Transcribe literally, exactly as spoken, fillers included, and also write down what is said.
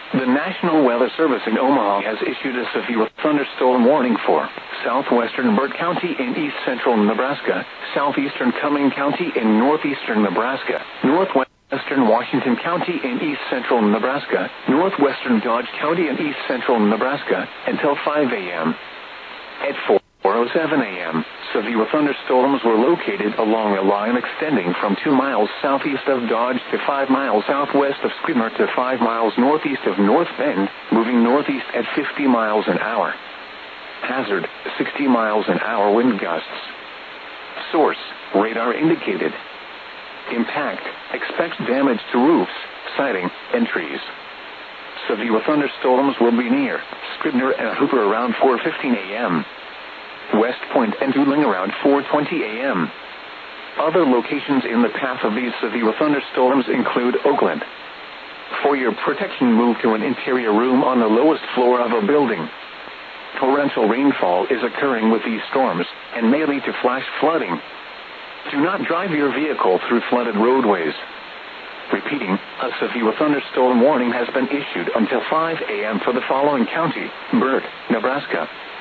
The National Weather Service in Omaha has issued a severe thunderstorm warning for southwestern Burt County in east-central Nebraska, southeastern Cumming County in northeastern Nebraska, northwestern Washington County in east-central Nebraska, northwestern Dodge County in east-central Nebraska, until five a.m. At four oh seven a.m., severe thunderstorms were located along a line extending from two miles southeast of Dodge to five miles southwest of Scribner to five miles northeast of North Bend, moving northeast at fifty miles an hour. Hazard, sixty miles an hour wind gusts. Source, radar indicated. Impact, expect damage to roofs, siding, and trees. Severe thunderstorms will be near Scribner and Hooper around four fifteen a.m. West Point and Tooling around four twenty a.m. Other locations in the path of these severe thunderstorms include Oakland. For your protection, move to an interior room on the lowest floor of a building. Torrential rainfall is occurring with these storms and may lead to flash flooding. Do not drive your vehicle through flooded roadways. Repeating, a severe thunderstorm warning has been issued until five a.m. for the following county: Burt, Nebraska,